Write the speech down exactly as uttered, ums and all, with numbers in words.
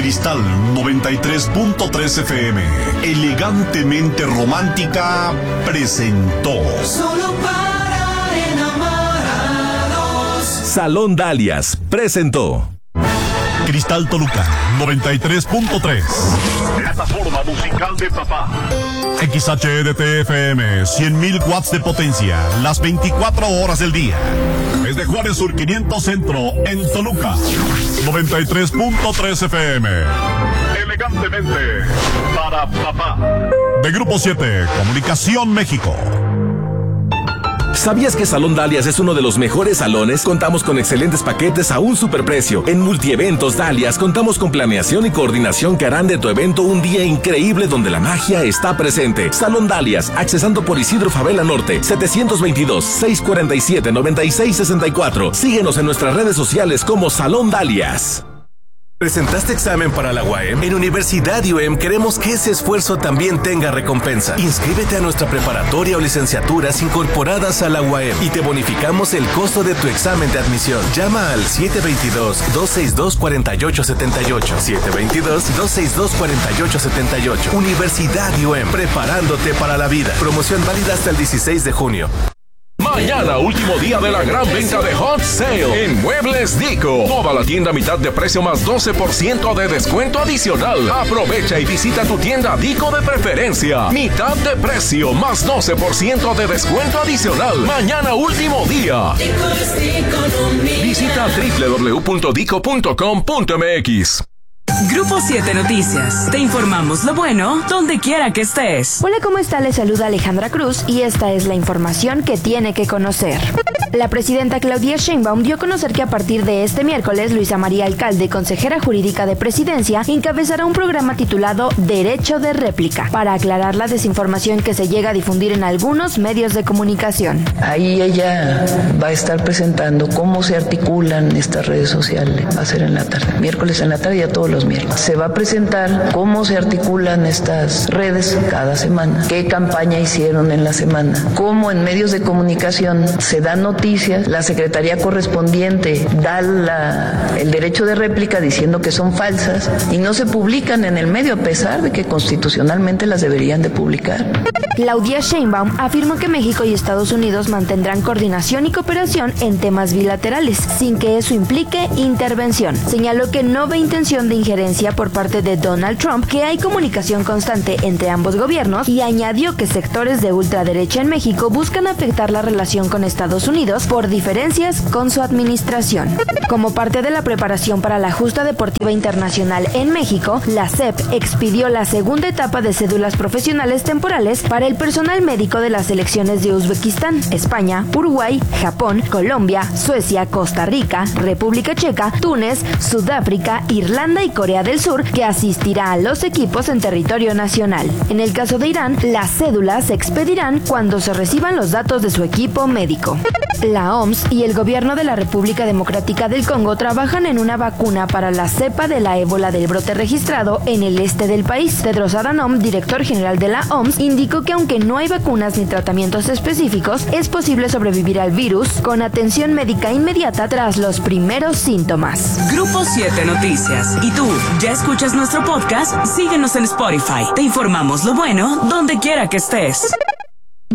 Cristal noventa y tres punto tres F M, elegantemente romántica, presentó. Solo para enamorados. Salón Dalias presentó. Cristal Toluca noventa y tres punto tres. Plataforma musical de papá. X H E D T F M, cien mil watts de potencia, las veinticuatro horas del día. Desde Juárez Sur quinientos Centro, en Toluca, noventa y tres punto tres F M. Elegantemente para papá. De Grupo siete, Comunicación México. ¿Sabías que Salón Dalias es uno de los mejores salones? Contamos con excelentes paquetes a un superprecio. En Multieventos Dalias contamos con planeación y coordinación que harán de tu evento un día increíble donde la magia está presente. Salón Dalias, accesando por Isidro Favela Norte, setecientos veintidós, seiscientos cuarenta y siete, noventa y seis sesenta y cuatro. Síguenos en nuestras redes sociales como Salón Dalias. ¿Presentaste examen para la U A M? En Universidad I U E M queremos que ese esfuerzo también tenga recompensa. Inscríbete a nuestra preparatoria o licenciaturas incorporadas a la U A M y te bonificamos el costo de tu examen de admisión. Llama al siete dos dos, dos seis dos, cuatro ocho siete ocho. siete dos dos, dos seis dos, cuatro ocho siete ocho. Universidad I U E M, preparándote para la vida. Promoción válida hasta el dieciséis de junio. Mañana, último día de la gran venta de Hot Sale en Muebles Dico. Toda la tienda a mitad de precio más doce por ciento de descuento adicional. Aprovecha y visita tu tienda Dico de preferencia. Mitad de precio más doce por ciento de descuento adicional. Mañana, último día. Visita doble u doble u doble u punto dico punto com punto m x. Grupo siete Noticias. Te informamos lo bueno donde quiera que estés. Hola, ¿cómo está? Les saluda Alejandra Cruz y esta es la información que tiene que conocer. La presidenta Claudia Sheinbaum dio a conocer que a partir de este miércoles, Luisa María Alcalde, consejera jurídica de Presidencia, encabezará un programa titulado Derecho de Réplica para aclarar la desinformación que se llega a difundir en algunos medios de comunicación. Ahí ella va a estar presentando cómo se articulan estas redes sociales. Va a ser en la tarde, miércoles en la tarde y a todos los miércoles. Se va a presentar cómo se articulan estas redes cada semana, qué campaña hicieron en la semana, cómo en medios de comunicación se dan noticias, la secretaría correspondiente da la, el derecho de réplica diciendo que son falsas y no se publican en el medio a pesar de que constitucionalmente las deberían de publicar. Claudia Sheinbaum afirmó que México y Estados Unidos mantendrán coordinación y cooperación en temas bilaterales, sin que eso implique intervención. Señaló que no ve intención de injerencia por parte de Donald Trump, que hay comunicación constante entre ambos gobiernos, y añadió que sectores de ultraderecha en México buscan afectar la relación con Estados Unidos por diferencias con su administración. Como parte de la preparación para la Justa Deportiva Internacional en México, la S E P expidió la segunda etapa de cédulas profesionales temporales para el personal médico de las selecciones de Uzbekistán, España, Uruguay, Japón, Colombia, Suecia, Costa Rica, República Checa, Túnez, Sudáfrica, Irlanda y Corea del Sur, que asistirá a los equipos en territorio nacional. En el caso de Irán, las cédulas se expedirán cuando se reciban los datos de su equipo médico. La O M S y el gobierno de la República Democrática del Congo trabajan en una vacuna para la cepa de la ébola del brote registrado en el este del país. Tedros Adhanom, director general de la O M S, indicó que aunque no hay vacunas ni tratamientos específicos, es posible sobrevivir al virus con atención médica inmediata tras los primeros síntomas. Grupo siete Noticias. ¿Y tú, ya escuchas nuestro podcast? Síguenos en Spotify. Te informamos lo bueno donde quiera que estés.